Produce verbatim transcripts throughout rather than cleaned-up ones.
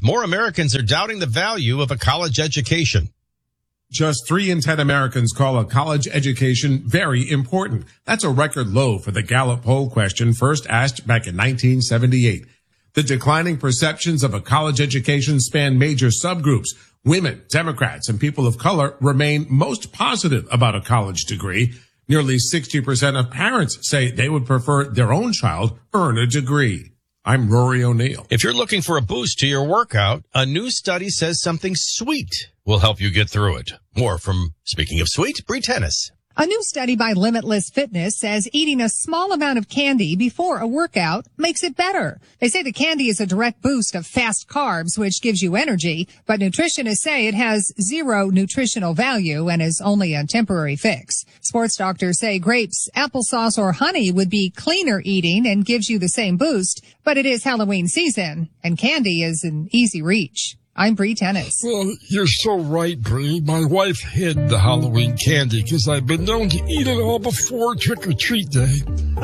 more Americans are doubting the value of a college education. Just three in ten Americans call a college education very important. That's a record low for the Gallup poll question first asked back in nineteen seventy-eight. The declining perceptions of a college education span major subgroups. Women, Democrats, and people of color remain most positive about a college degree. Nearly sixty percent of parents say they would prefer their own child earn a degree. I'm Rory O'Neill. If you're looking for a boost to your workout, a new study says something sweet will help you get through it. More from, speaking of sweet, Bree Tennis. A new study by Limitless Fitness says eating a small amount of candy before a workout makes it better. They say the candy is a direct boost of fast carbs, which gives you energy, but nutritionists say it has zero nutritional value and is only a temporary fix. Sports doctors say grapes, applesauce, or honey would be cleaner eating and gives you the same boost, but it is Halloween season, and candy is an easy reach. I'm Bree Tennis. Well, you're so right, Bree. My wife hid the Halloween candy because I've been known to eat it all before trick-or-treat day.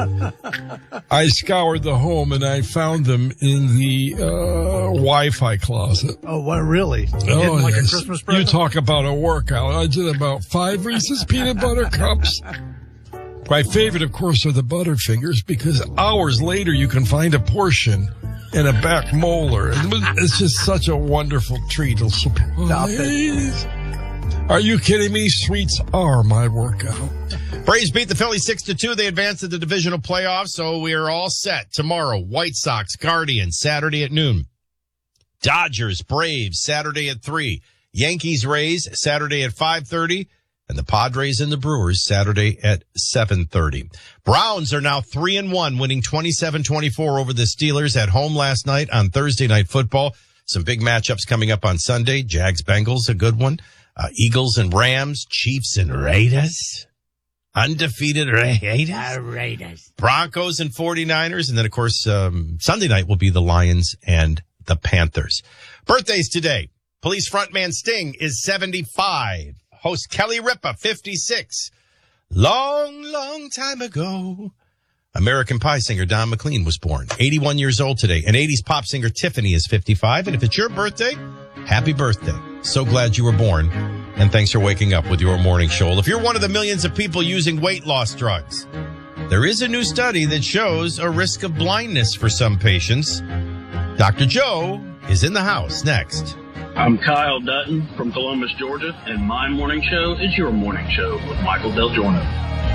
I scoured the home and I found them in the uh, Wi-Fi closet. Oh, what, really? Oh, like yes. a Christmas present? You talk about a workout. I did about five Reese's peanut butter cups. My favorite, of course, are the Butterfingers because hours later you can find a portion and a back molar. It's just such a wonderful treat. Surprise. Are you kidding me? Sweets are my workout. Braves beat the Phillies six to two. They advanced to the divisional playoffs, so we are all set. Tomorrow, White Sox, Guardians, Saturday at noon. Dodgers, Braves, Saturday at three. Yankees, Rays, Saturday at five thirty. And the Padres and the Brewers, Saturday at seven thirty. Browns are now three and one, winning twenty-seven twenty-four over the Steelers at home last night on Thursday Night Football. Some big matchups coming up on Sunday. Jags, Bengals, a good one. Uh, Eagles and Rams, Chiefs and Raiders. Undefeated Raiders. Raiders. Broncos and 49ers. And then, of course, um, Sunday night will be the Lions and the Panthers. Birthdays today. Police frontman Sting is seventy-five. Host Kelly Ripa, fifty-six. Long, long time ago, American Pie singer Don McLean was born. eighty-one years old today. And eighties pop singer Tiffany is fifty-five. And if it's your birthday, happy birthday. So glad you were born. And thanks for waking up with your morning show. If you're one of the millions of people using weight loss drugs, there is a new study that shows a risk of blindness for some patients. Doctor Joe is in the house next. I'm Kyle Dutton from Columbus, Georgia, and my morning show is your morning show with Michael Del Giorno.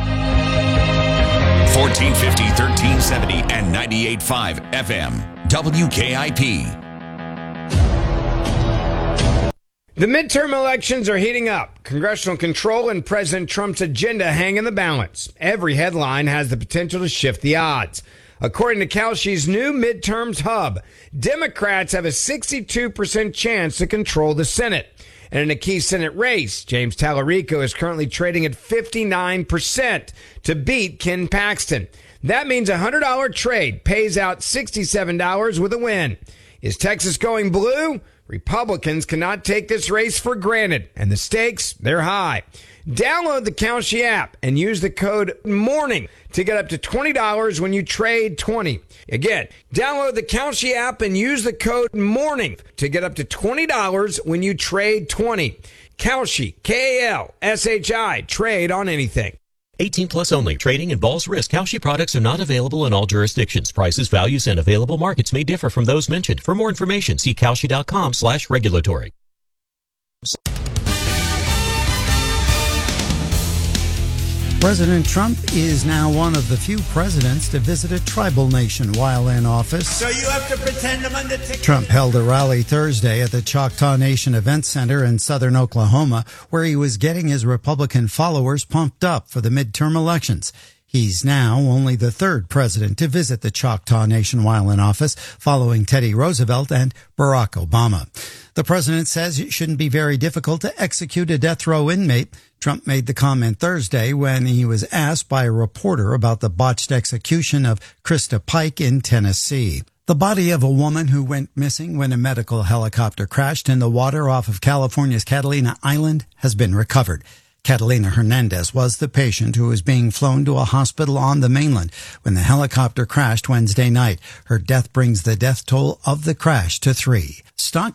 fourteen fifty, thirteen seventy, and ninety-eight point five F M, W K I P. The midterm elections are heating up. Congressional control and President Trump's agenda hang in the balance. Every headline has the potential to shift the odds. According to Kalshi's new midterms hub, Democrats have a sixty-two percent chance to control the Senate. And in a key Senate race, James Tallarico is currently trading at fifty-nine percent to beat Ken Paxton. That means a one hundred dollars trade pays out sixty-seven dollars with a win. Is Texas going blue? Republicans cannot take this race for granted, and the stakes, they're high. Download the Kalshi app and use the code MORNING to get up to twenty dollars when you trade twenty. Again, download the Kalshi app and use the code MORNING to get up to twenty dollars when you trade twenty. Kalshi, K A L S H I, trade on anything. eighteen plus only. Trading involves risk. Kalshi products are not available in all jurisdictions. Prices, values, and available markets may differ from those mentioned. For more information, see Kalshi.com slash regulatory. President Trump is now one of the few presidents to visit a tribal nation while in office. So you have to pretend I'm undertaking. Trump held a rally Thursday at the Choctaw Nation Event Center in southern Oklahoma, where he was getting his Republican followers pumped up for the midterm elections. He's now only the third president to visit the Choctaw Nation while in office, following Teddy Roosevelt and Barack Obama. The president says it shouldn't be very difficult to execute a death row inmate. Trump made the comment Thursday when he was asked by a reporter about the botched execution of Krista Pike in Tennessee. The body of a woman who went missing when a medical helicopter crashed in the water off of California's Catalina Island has been recovered. Catalina Hernandez was the patient who was being flown to a hospital on the mainland when the helicopter crashed Wednesday night. Her death brings the death toll of the crash to three. Stock